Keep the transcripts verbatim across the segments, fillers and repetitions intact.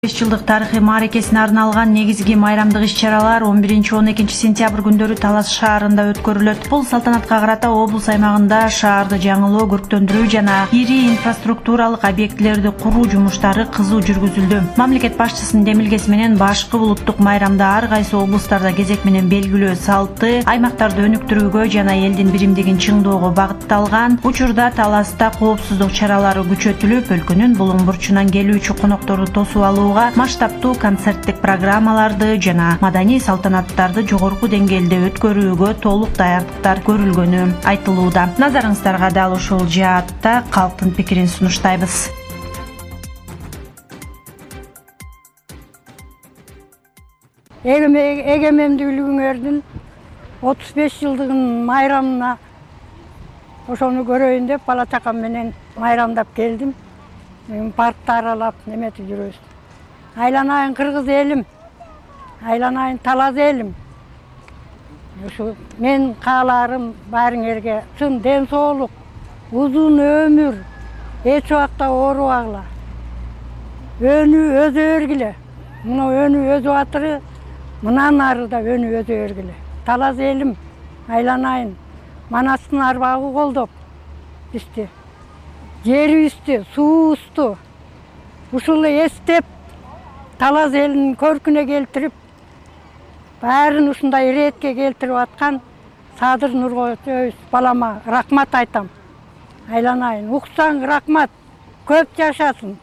беш жылдык тарыхый мааракесине арналган негизги майрамдык иш-чаралар он биринчи он экинчи сентябрь күндөрү Талас шаарында өткөрүлөт. Бул салтанатка карата облус аймагында шаарды жаңылоо, көрктөндүрүү жана ири инфраструктуралык объектилерди куруу жумуштары кызуу жүргүзүлдү. Мамлекет башчысынын демилгеси менен башкы улуттук майрамда ар кайсы облустарда кезек менен белгилөө салты, аймактарды өнүктүрүүгө жана элдин биримдигин чыңдоого багытталган. Учурда Таласта коопсуздук чаралары күчөтүлүп, өлкөнүн булуң бурчунан келүүчү конокторду тосуп алуу масштабтуу концерттик программаларды жана маданий салтанаттарды жогорку деңгээлде өткөрүүгө толук даярдыктар көрүлгөнү айтылууда. Назарыңыздарга дал ушул жаатта калктын пикирин сунуштайбыз. Эгемендүүлүгүңөрдүн отуз беш жылдыгын майрамына ошону көрөйүн деп бала чакам менен майрамдап келдим. Паркты аралап неметип жүрөбүз. Айланайын кыргыз элим, айланайын Талас элим. Ушу мен кааларым баарыңерге чын ден соолук, узун өмүр, эч убакта оорубагыла. Өнүү өзү өргүлө. Мына өнүү өзү атыры, мындан ары да өнүү өзү өргүлө. Талас элим, айланайын. Манастын арбагы колдоп бизди. Жерибизди, суубузду ушул эстеп Талас элинин көркүнө келтирип, баарын ушундай иретке келтирип аткан Садыр Нуркожоевич балама рахмат айтам. Айланайын, уксаң рахмат, көп жашасын.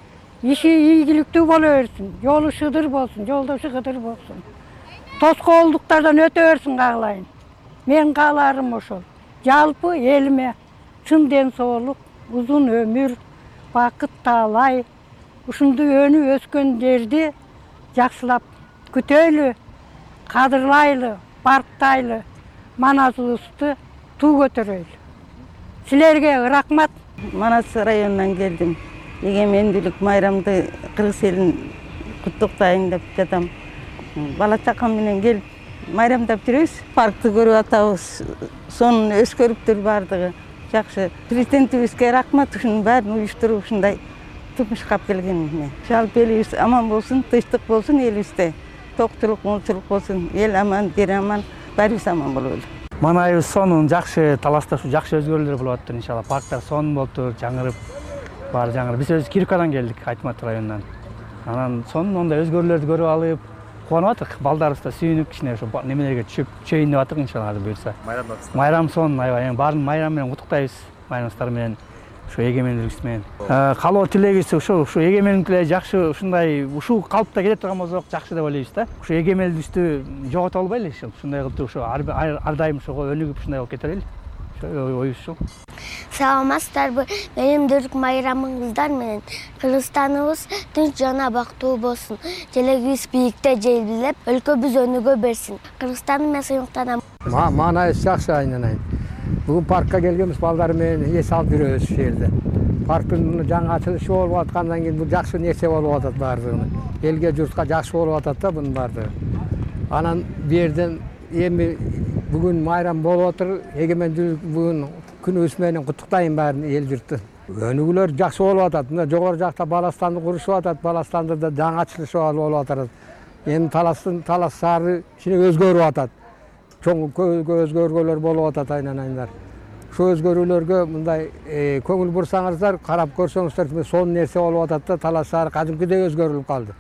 Иши ийгиликтүү боло берсин, жолу шыдыр болсун, жолдошу кыдыр болсун. Тоскоолдуктардан өтө берсин каалайын. Мен кааларым ошол. Жалпы элиме чын ден соолук, узун өмүр, бакыт таалай, ушундай өнүп өскөн жерди жакшылап күтөйлү, кадырлайлы, барктайлы, манасыбызды туу көтөрөйлү. Силерге рахмат. Манас районунан келдим. Эгемендүүлүк майрамды кыргыз элин куттуктайын деп жатам. Бала чакам менен келип майрамдап жүрөбүз. Паркты көрүп атабыз. Сонун өскөрүптүр бардыгы. Жакшы. Президентибизге рахмат, ушунун баарын уюштуруп ушундай тумушкап келгенине. Жалпы элибиз аман болсун, тынчтык болсун элибизде. Токчулук, молчулук болсун. Эл аман, дер аман, баарыбыз аман бололу. Манайыбыз сонун жакшы, Таласта ушу жакшы өзгөрүүлөр болуп атыптыр иншалла. Парктар сонун болуптур, жаңырып, баары жаңырып. Биз өзү Киркадан келдик, Айтмат районунан. Анан сонун ондай өзгөрүүлөрдү көрүп алып, кубанып атык. Балдарыбыз да сүйүнүп кичине ошо немелерге түшүп, чөйүн деп атык иншалла буюрса. Майрамдапсыздар. Майрам сонун, аябай. Баарын майрам менен куттуктайбыз. Майрамдастар менен, ушу эгемендүүлүгүбүз менен. Калоо тилегибиз ушу, ушу эгемендүүлүк эле жакшы, ушундай ушул калпта келе турган болсок жакшы деп ойлойбуз да. Ушу эгемендүүлүктү жогото албайлы ушул. Ушундай кылып ушу ар дайым ушуга өнүгүп ушундай болуп кете берели. Оюбуз ушул. Саламатсыздарбы? Менин дүрк майрамыңыздар менен Кыргызстаныбыз тынч жана бактуу болсун. Желегибиз бийикте желбилеп, өлкөбүз өнүгө берсин. Кыргызстанды мен сыймыктанам. Маанайыбыз жакшы айнанайын. Бүгүн паркка келгенбиз, балдар менен эс алып жүрөбүз ушул жерде. Парктын жаңы ачылышы болуп аткандан кийин бул жакшы нерсе болуп атат баардыгы. Элге, журтка жакшы болуп атат да бунун баардыгы. Анан бу жерден эми бүгүн майрам болуп атыр. Эгемендүүлүк бүгүн күнүбүз менен куттуктайм баарын эл журтту. Өнүгүүлөр жакшы болуп атат. Мына жогору жакта Баластанды курушуп атат. Баластанды да жаңы ачылышы болуп атат. Эми Таластын Талас шаары кичине өзгөрүп атат. Чоң өзгөрүүлөр болуп атат айнанайындар. Ошо өзгөрүүлөргө мындай көңүл бурсаңыздар, карап көрсөңүздөр, сонун нерсе болуп атат да, Талас шаары кадимкидей өзгөрүлүп калды.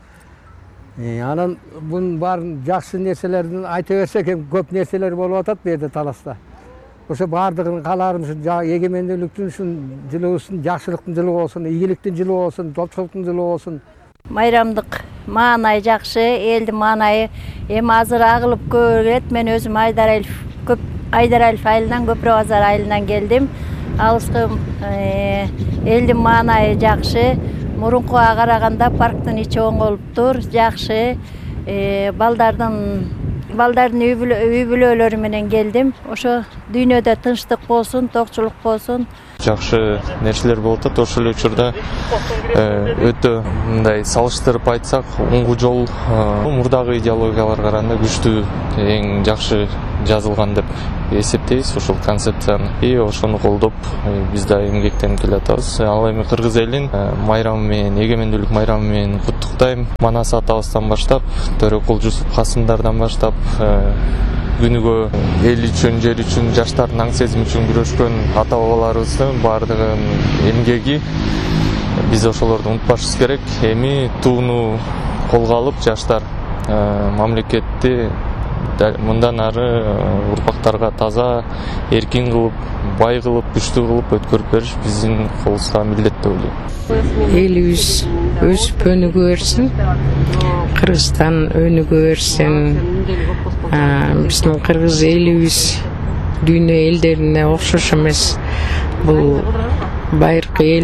Анан бунун баарын жакшы нерселердин айта берсек, көп нерселер болуп атат бу жерде Таласта. Ошо баардыгын кааларым ушу эгемендүүлүктүн ушун жылыбыздын жакшылыктын жылы болсун, ийгиликтин жылы болсун, топчулуктун жылы болсун. Майрамдык маанай жакшы, элдин маанайы эми азыр агылып көрөт. Мен өзүм Айдаралиев көп Айдаралиев айылынан, Көпүрө базар айылынан келдим. Алыскы элдин маанайы жакшы. Мурункуга караганда парктын ичи оңголуптур, жакшы. Балдардын балдардын үй бүлөлөрү менен келдим. Ошо дүйнөдө тынчтык болсун, токчулук болсун. жакшы нерселер болуп атат. Ошол эле учурда өтө мындай салыштырып айтсак, оңгу жол мурдагы идеологияларга караганда күчтүү, эң жакшы жазылган деп эсептейбиз ушул концепцияны. И ошону колдоп биз да эмгектенип келатабыз. Ал эми кыргыз элин майрамы менен, эгемендүүлүк майрамы менен куттуктайм. Манас атабыздан баштап, Төрөкул Жусуп Касымдардан баштап күнүгө эл үчүн, жер үчүн, жаштардын аң сезими үчүн күрөшкөн ата бабаларыбыздын баардыгын эмгеги биз ошолорду унутпашыбыз керек. Эми тууну колго алып жаштар мамлекетти мындан ары урпактарга таза, эркин кылып, бай кылып, күчтүү кылып өткөрүп бериш биздин колубузга милдет деп ойлойм. Элибиз өсүп өнүгө берсин, Кыргызстан өнүгө берсин. Биздин кыргыз элибиз дүйнө элдерине окшош эмес. Бул байыркы эл,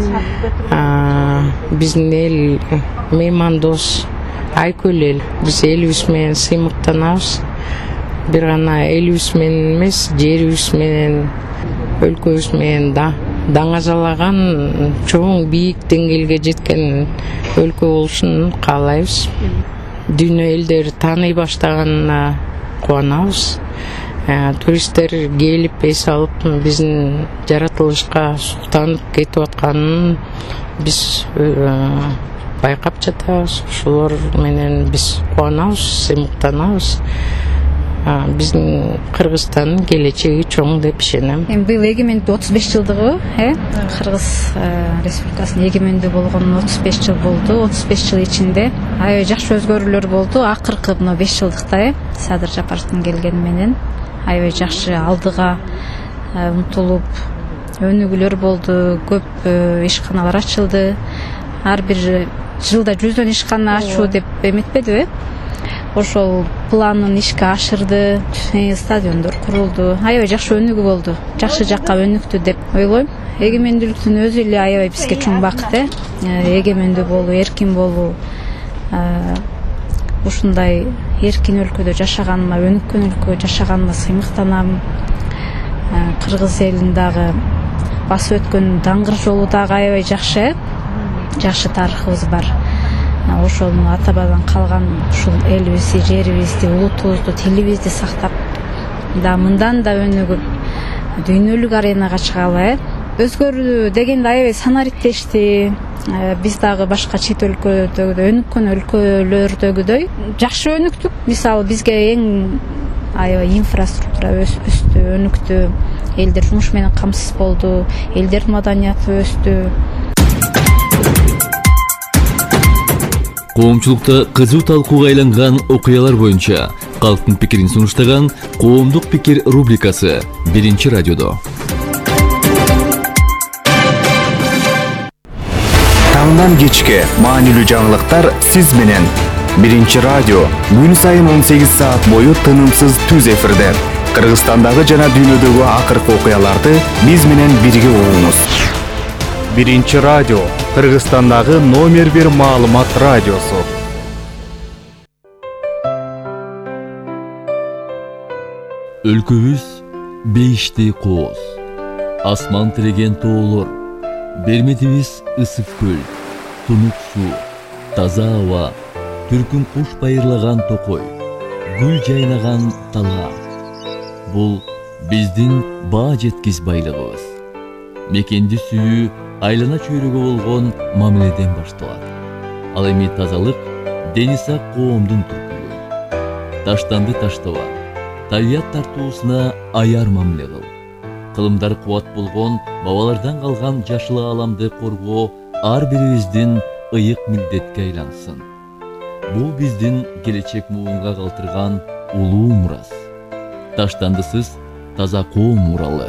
биздин эл меймандос, айкөл эл. Биз элибиз менен сыймыктанабыз. Бир гана элибиз менен эмес, жерибиз менен, өлкөбүз менен да даңазалаган, чоң бийик деңгээлге жеткен өлкө болушун каалайбыз. Дүйнө элдери тааный баштаганына кубанабыз. Туристтер келип эс алып биздин жаратылышка суктанып кетип атканын биз байкап жатабыз. Ошолор менен биз кубанабыз, сыймыктанабыз. Биздин Кыргызстандын келечеги чоң деп ишенем. Эми быйыл эгемендүүлүк отуз беш жылдыгы, э? Кыргыз Республикасынын эгемендүү болгонуна отуз беш жыл болду. отуз беш жыл ичинде аябай жакшы өзгөрүүлөр болду. Акыркы мына беш жылдыкта, э? Садыр Жапаровдун келгени менен аябай жакшы алдыга умтулуп өнүгүүлөр болду. Көп ишканалар ачылды. Ар бир жылда жүздөн ишкана ачуу деп эметпедиби, э? Ошол планын ишке ашырды, стадиондор курулду. Аябай жакшы өнүгүү болду. Жакшы жакка өнүктү деп ойлойм. Эгемендүүлүктүн өзү эле аябай бизге чоң бакыт, э? Эгемендүү болуу, эркин болуу. Ушундай эркин өлкөдө жашаганыма, өнүккөн өлкөдө жашаганыма сыймыктанам. Кыргыз элин дагы басып өткөн даңгыр жолу дагы аябай жакшы, э? Жакшы тарыхыбыз бар. Ошону ата бабадан калган ушул элибизди, жерибизди, улутубузду, тилибизди сактап, да мындан да өнүгүп, дүйнөлүк аренага чыгалы, э? Өзгөрүү дегенде аябай санариктешти. Биз дагы башка чет өлкөдөгүдөй, өнүккөн өлкөлөрдөгүдөй жакшы өнүктүк. Мисалы бизге эң аябай инфраструктура өстү, өнүктү. Элдер жумуш менен камсыз болду, элдердин маданияты өстү. Коомчулукта кызуу талкууга айланган окуялар боюнча калктын пикирин сунуштаган Коомдук пикир рубрикасы биринчи радиодо. Таңдан кечке маанилүү жаңылыктар сиз менен. биринчи радио күн сайын он сегиз саат бою тынымсыз түз эфирде. Кыргызстандагы жана дүйнөдөгү акыркы окуяларды биз менен бирге угуңуз. биринчи радио Кыргызстандагы номер бир маалымат радиосу. Өлкөбүз бейишти кооз, асман тиреген тоолор, берметибиз ысык көл, тунук суу, таза аба, түркүн куш байырлаган токой, гүл жайнаган талга. Бул биздин баа жеткис байлыгыбыз. Мекенди сүйүү айлана чөйрөгө болгон мамиледен башталат. Ал эми тазалык дени сак коомдун түркүлүгү. Таштанды таштаба, табият тартуусуна аяр мамиле кыл. Кылымдар кубат болгон бабалардан калган жашыл ааламды коргоо ар бирибиздин ыйык милдетке айлансын. Бул биздин келечек муунга калтырган улуу мурас. Таштандысыз таза коом муралы.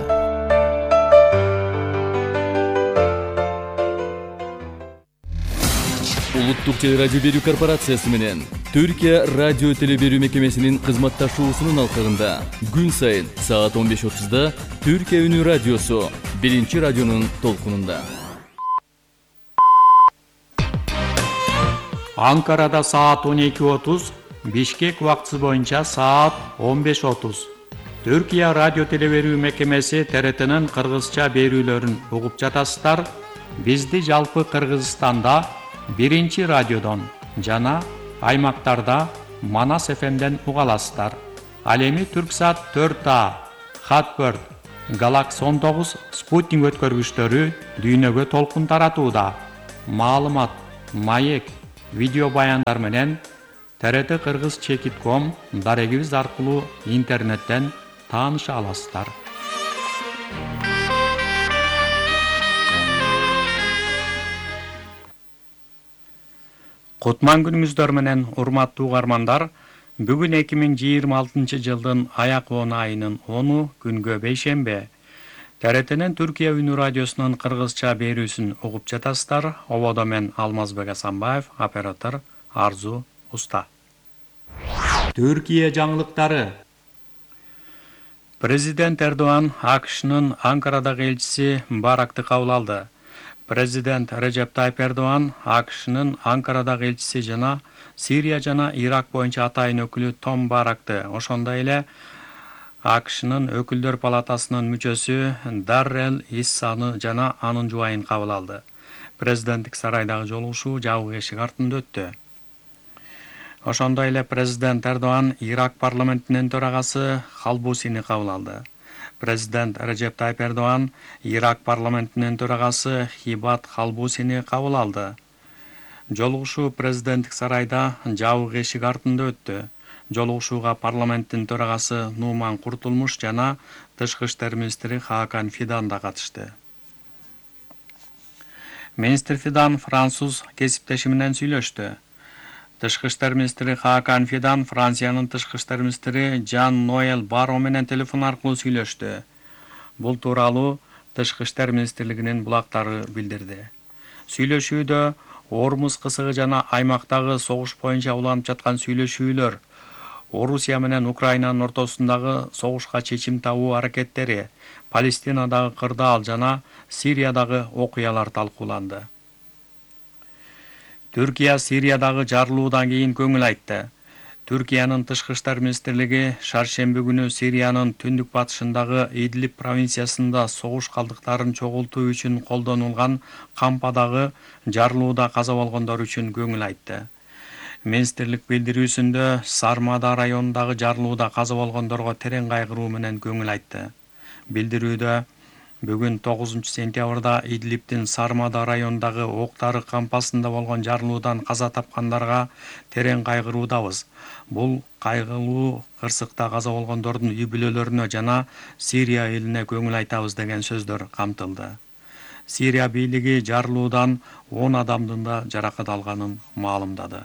Улуттук телерадио берүү корпорациясы менен Түркия радио теле берүү мекемесинин кызматташуусунун алкагында күн сайын саат он беш отузда Түркия үнү радиосу биринчи радионун толкунунда. Анкарада саат он эки отуз, Бишкек убактысы боюнча саат он беш отуз. Түркия радио телеберүү мекемеси Т Р Т'нин кыргызча берүүлөрүн угуп жатасыздар. Бизди жалпы Кыргызстанда биринчи радиодон жана аймактарда Манас Ф M'ден уга аласыздар. Ал эми Түрксат төрт А, Хатберт, Галакс он тогуз спутник өткөргүчтөрү дүйнөгө толкун таратууда. Маалымат, маек, видео баяндар менен Т Р Т Кыргыз чекит ком дарегибиз аркылуу интернеттен тааныша аласыздар. Кутман күнүңүздөр менен урматтуу угармандар, бүгүн эки миң жыйырма алтынчы жылдын аяк он айынын onu күнгө бейшембе. Т Р Т'нин Түркия үнү радиосунун кыргызча берүүсүн угуп жатасыздар. Ободо мен Алмазбек Асанбаев, оператор Арзу Уста. Түркия жаңылыктары. Президент Эрдоган А К Ш'нын Анкарадагы элчиси Баракты кабыл алды. Президент Режеп Тайип Эрдоган А К Ш'нын Анкарадагы элчиси жана Сирия жана Ирак боюнча атайын өкүлү Том Баракты, ошондой эле А К Ш'нын өкүлдөр палатасынын мүчөсү Даррел Иссаны жана анын жубайын кабыл алды. Президенттик сарайдагы жолугушуу жабык эшик артында өттү. Ошондой эле президент Эрдоган Ирак парламентинин төрагасы Халбусини кабыл алды. Президент Режеп Тайип Эрдоган Ирак парламентинин төрагасы Хибат Халбусини кабыл алды. Жолугушуу президенттик сарайда жабык эшик артында өттү. Жолугушууга парламенттин төрагасы Нуман Куртулмуш жана тышкы иштер министри Хакан Фидан да катышты. Министр Фидан француз кесиптеши менен сүйлөштү. Тышкы иштер министри Хакан Фидан Франциянын тышкы иштер министри Жан Ноэл Баро менен телефон аркылуу сүйлөштү. Бул тууралуу тышкы иштер министрлигинин булактары билдирди. Сүйлөшүүдө Ормуз кысыгы жана аймактагы согуш боюнча уланып жаткан сүйлөшүүлөр, Орусия менен Украинанын ортосундагы согушка чечим табуу аракеттери, Палестинадагы кырдаал жана Сириядагы окуялар талкууланды. Түркия Сириядагы жарылуудан кийин көңүл айтты. Түркиянын тышкы иштер министрлиги шаршемби күнү Сириянын түндүк батышындагы Идлиб провинциясында согуш калдыктарын чогултуу үчүн колдонулган кампадагы жарылууда каза болгондор үчүн көңүл айтты. Министрлик билдирүүсүндө Сармада районундагы жарылууда каза болгондорго терең кайгыруу менен көңүл айтты. Билдирүүдө бүгүн тогузунчу сентябрда Идлибтин Сармада районундагы Октары кампасында болгон жарылуудан каза тапкандарга терең кайгыруудабыз. Бул кайгылуу кырсыкта каза болгондордун үй бүлөлөрүнө жана Сирия элине көңүл айтабыз деген сөздөр камтылды. Сирия бийлиги жарылуудан он адамдын да жаракат алганын маалымдады.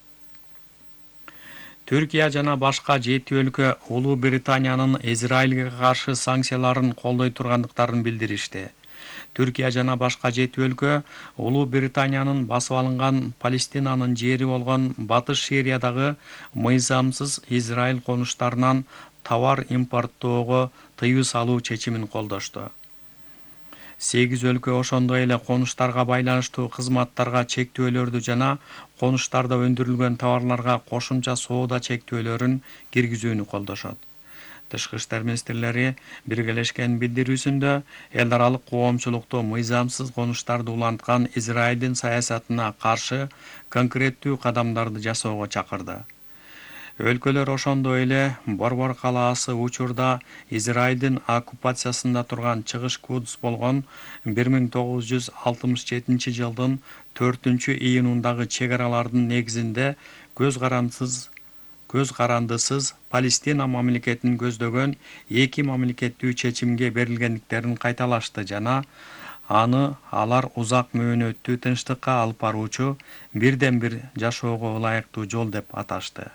Түркия жана башка жети өлкө Улуу Британиянын Израилге каршы санкцияларын колдой тургандыктарын билдиришти. Түркия жана башка жети өлкө Улуу Британиянын басып алынган Палестинанын жери болгон Батыш Сириядагы мыйзамсыз Израиль конуштарынан товар импорттоого тыюу салуу чечимин колдошту. сегиз өлкө ошондой эле конуштарга байланыштуу кызматтарга чектөөлөрдү жана конуштарда өндүрүлгөн товарларга кошумча соода чектөөлөрүн киргизүүнү колдошот. Тышкы иштер министрлери биргелешкен билдирүүсүндө эл аралык коомчулукту мыйзамсыз конуштарды уланткан Израилдин саясатына каршы конкреттүү кадамдарды жасоого чакырды. Өлкөлөр ошондой эле Борбор калаасы учурда Израилдин оккупациясында турган Чыгыш Кудус болгон бир миң тогуз жүз алтымыш жетинчи жылдын төртүнчү июнундагы чегаралардын негизинде көз карандысыз көз карандысыз Палестина мамлекетин көздөгөн эки мамлекеттүү чечимге берилгендиктерин кайталашты жана аны алар узак мөөнөттүү тынчтыкка алып баруучу бирден бир жашоого ылайыктуу жол деп аташты.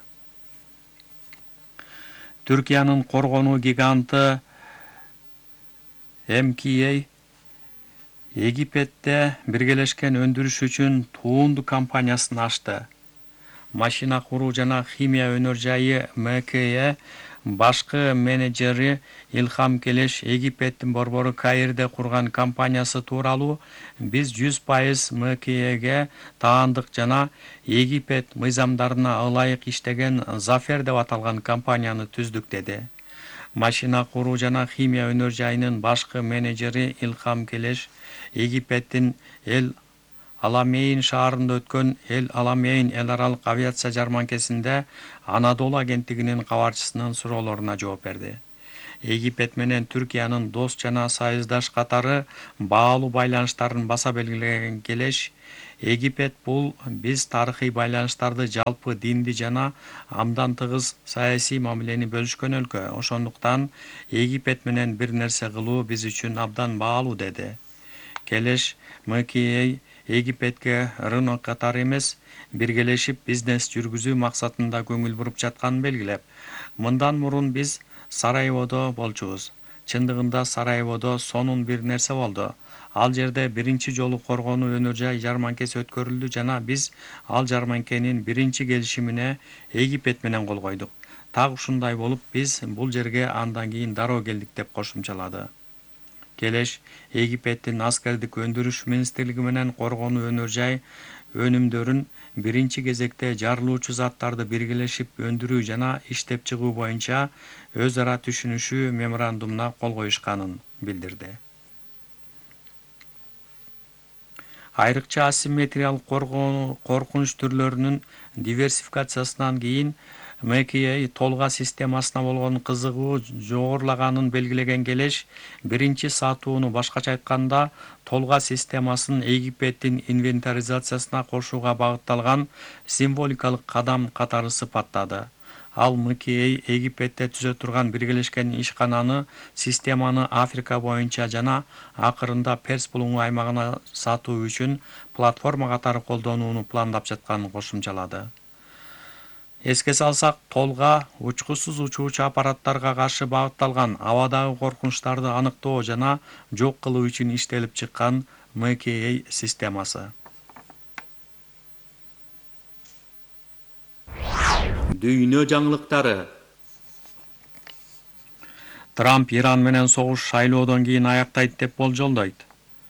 Түркиянын коргонуу гиганты эм ки эй Египетте биргелешкен өндүрүш үчүн туунду компаниясын ачты. Машина куруу жана химия өнөр жайы эм ки эй башкы менеджери Илхам Келеш Египеттин борбору Каирде курган компаниясы тууралуу биз жүз пайыз эм ки эйге таандык жана Египет мыйзамдарына ылайык иштеген Зафер деп аталган компанияны түздүк деди. машина куруу жана химия өнөр жайынын башкы менеджери Илхам Келеш Египеттин Эл Аламейн шаарында өткөн Эл Аламейн эл аралык авиация жарманкесинде Анадолу агенттигинин кабарчысынын суроолоруна жооп берди. Египет менен Түркиянын дос жана союздаш катары баалуу байланыштарын баса белгилеген Келеш, Египет бул биз тарыхый байланыштарды жалпы динди жана абдан тыгыз саясий мамилени бөлүшкөн өлкө. Ошондуктан Египет менен бир нерсе кылуу биз үчүн абдан баалуу деди. Келеш МКИ Египетке рынок катары эмес, биргелешип бизнес жүргүзүү максатында көңүл буруп жатканын белгилеп, мындан мурун биз Сараеводо болчубуз. Чындыгында Сараеводо сонун бир нерсе болду. Ал жерде биринчи жолу коргонуу өнөр жай жарманкеси өткөрүлдү жана биз ал жарманкенин биринчи келишимине Египет менен кол койдук. Так ушундай болуп биз бул жерге андан кийин дароо келдик деп кошумчалады. Келеш Египеттин аскердик өндүрүш министрлиги менен коргонуу өнөр жай өнүмдөрүн биринчи кезекте жарылуучу заттарды биргелешип өндүрүү жана иштеп чыгуу боюнча өз ара түшүнүшүү меморандумуна кол коюшканын билдирди. Айрыкча асимметриялык коркунуч түрлөрүнүн диверсификациясынан кийин МКИ толга системасына болгон кызыгуу жогорулаганын белгилеген Келеш, биринчи сатууну башкача айтканда толга системасын Египеттин инвентаризациясына кошууга багытталган символикалык кадам катары сыпаттады. Ал МКИ Египетте түзө турган биргелешкен ишкананы системаны Африка боюнча жана акырында Перс булуңу аймагына сатуу үчүн платформа катары колдонууну пландап жатканын кошумчалады. Эске салсак, толга учкусуз учуучу аппараттарга каршы багытталган абадагы коркунучтарды аныктоо жана жок кылуу үчүн иштелип чыккан МКИ системасы. Дүйнө жаңылыктары. Трамп Иран менен согуш шайлоодон кийин аяктайт деп болжолдойт.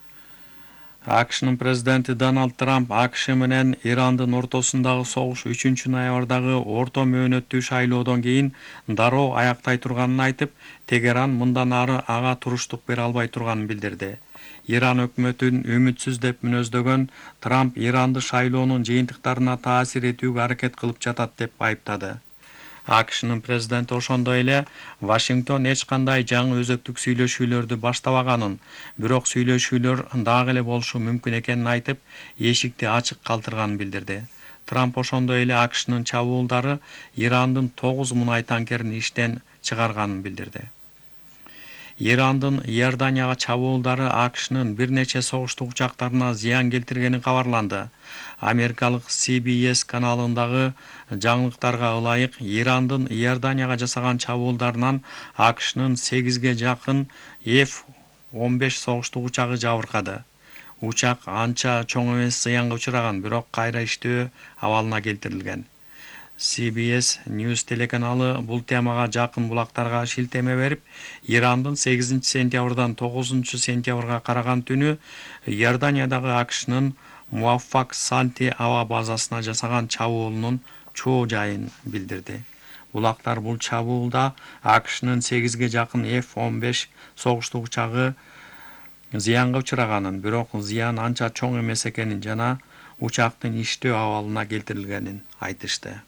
АКШнын президенти Дональд Трамп АКШ менен Ирандын ортосундагы согуш үчүнчү ноябрдагы орто мөөнөттүү шайлоодон кийин дароо аяктай турганын айтып, Тегеран мындан ары ага туруштук бере албай турганын билдирди. Иран өкмөтүн үмүтсүз деп мүнөздөгөн Трамп Иранды шайлоонун жыйынтыктарына таасир этүүгө аракет кылып жатат деп айыптады. АКШнын президенти ошондой эле Вашингтон эч кандай жаңы өзөктүк сүйлөшүүлөрдү баштабаганын, бирок сүйлөшүүлөр дагы эле болушу мүмкүн экенин айтып, эшикти ачык калтырганын билдирди. Трамп ошондой эле АКШнын чабуулдары Ирандын тогуз мунай танкерин иштен чыгарганын билдирди. Ирандын Иорданияга чабуулдары АКШнын бир нече согуштук учактарына зыян келтиргени кабарланды. Америкалык Си Би Эс каналындагы жаңылыктарга ылайык, Ирандын Иорданияга жасаган чабуулдарынан АКШнын сегизге жакын Эф он беш согуштук учагы жабыркады. Учак анча чоң эмес зыянга учураган, бирок кайра иштөө абалына келтирилген. Си Би Эс News телеканалы бул темага жакын булактарга шилтеме берип, Ирандын сегизинчи сентябрдан тогузунчу сентябрга караган түнү Иорданиядагы АКШнын Муаффак Санти аба базасына жасаган чабуулунун чоо жайын билдирди. Булактар бул чабуулда АКШнын сегизге жакын Эф он беш согуштук учагы зыянга учураганын, бирок зыян анча чоң эмес экенин жана учактын иштөө абалына келтирилгенин айтышты.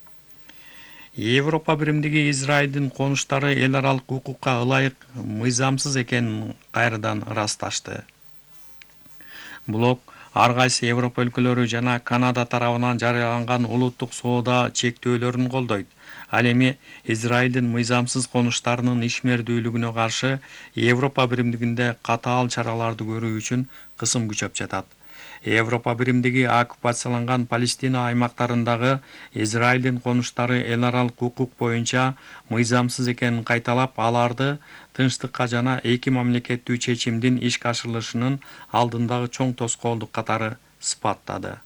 Европа биримдиги Израилдин конуштары эл аралык укукка ылайык мыйзамсыз экенин кайрадан ырасташты. Блок ар кайсы Европа өлкөлөрү жана Канада тарабынан жарыяланган улуттук соода чектөөлөрүн колдойт. Ал эми Израилдин мыйзамсыз конуштарынын ишмердүүлүгүнө каршы Европа биримдигинде катаал чараларды көрүү үчүн кысым күчөп жатат. Европа биримдиги оккупацияланган Палестина аймактарындагы Израилдин конуштары эл аралык укук боюнча мыйзамсыз экенин кайталап, аларды тынчтыкка жана эки мамлекеттүү чечимдин ишке ашырылышынын алдындагы чоң тоскоолдук катары сыпаттады.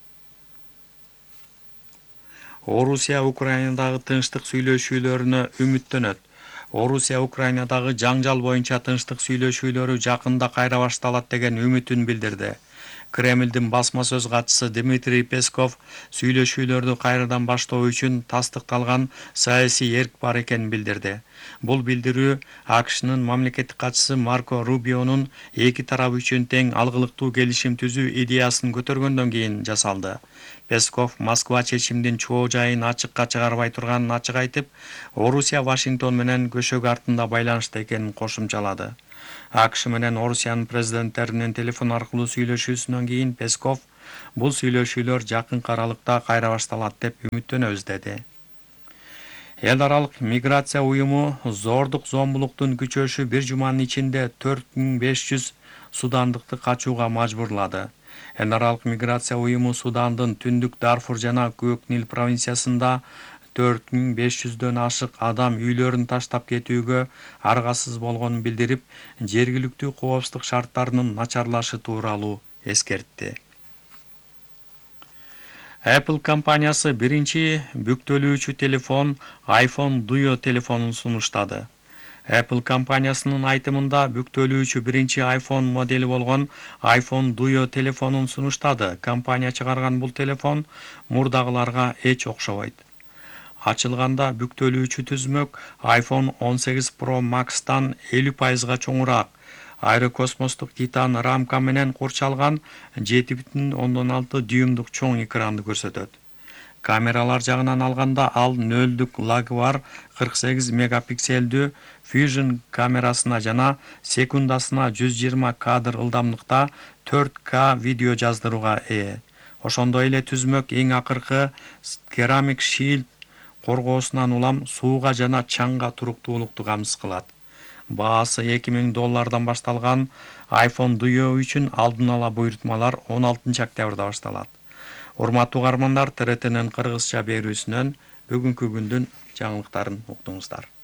Орусия Украинадагы тынчтык сүйлөшүүлөрүнө үмүттөнөт. Орусия Украинадагы жаңжал боюнча тынчтык сүйлөшүүлөрү жакында кайра башталат деген үмүтүн билдирди. Кремлдин басма сөз катчысы Дмитрий Песков сүйлөшүүлөрдү кайрадан баштоо үчүн тастыкталган саясий эрк бар экенин билдирди. Бул билдирүү АКШнын мамлекеттик катчысы Марко Рубионун эки тарап үчүн тең алгылыктуу келишим түзүү идеясын көтөргөндөн кийин жасалды. Песков Москва чечимдин чоо жайын ачыкка чыгарбай турганын ачык айтып, Орусия Вашингтон менен көшөк артында байланышта экенин кошумчалады. АКШ менен Орусиянын президенттеринин телефон аркылуу сүйлөшүүсүнөн кийин Песков бул сүйлөшүүлөр жакынкы аралыкта кайра башталат деп үмүттөнөбүз деди. Эл аралык миграция уюму зордук зомбулуктун күчөшү бир жуманын ичинде төрт миң беш жүз судандыкты качууга мажбурлады. Эл аралык миграция уюму Судандын түндүк Дарфур жана Көк Нил провинциясында төрт миң беш жүздөн ашык адам үйлөрүн таштап кетүүгө аргасыз болгонун билдирип, жергиликтүү коопсуздук шарттарынын начарлашы тууралуу эскертти. Apple компаниясы биринчи бүктөлүүчү телефон iPhone Duo телефонун сунуштады. Apple компаниясынын айтымында бүктөлүүчү биринчи iPhone модели болгон iPhone Duo телефонун сунуштады. Компания чыгарган бул телефон мурдагыларга эч окшобойт. Ачылганда бүктөлүүчү түзмөк iPhone он сегиз Pro Max'тан элүү пайызга чоңураак. Аэрокосмостук титан рамка менен курчалган жети бүтүн ондон алты дюймдук чоң экранды көрсөтөт. Камералар жагынан алганда ал нөлдүк лагы бар кырк сегиз мегапикселдүү Fusion камерасына жана секундасына жүз жыйырма кадр ылдамдыкта төрт К видео жаздырууга ээ. Ошондой эле түзмөк эң акыркы Ceramic Shield коргоосунан улам сууга жана чаңга туруктуулукту камсыз кылат. Баасы эки миң доллардан башталган iPhone Duo үчүн алдын ала буйрутмалар он алтынчы октябрда башталат. Урматтуу угармандар, Т Р Т'нин кыргызча берүүсүнөн бүгүнкү күндүн жаңылыктарын уктуңуздар.